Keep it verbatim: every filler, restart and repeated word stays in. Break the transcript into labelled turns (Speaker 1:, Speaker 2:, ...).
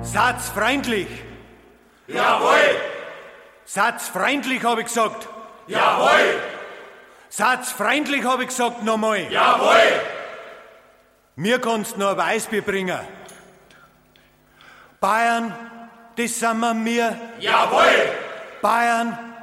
Speaker 1: Satz freundlich.
Speaker 2: Jawohl.
Speaker 1: Satz freundlich, habe ich gesagt.
Speaker 2: Jawohl.
Speaker 1: Satz freundlich, habe ich gesagt, nochmal.
Speaker 2: Jawohl.
Speaker 1: Mir kannst noch ein Weißbier bringen. Bayern, das sind wir mir.
Speaker 2: Jawohl.
Speaker 1: Bayern,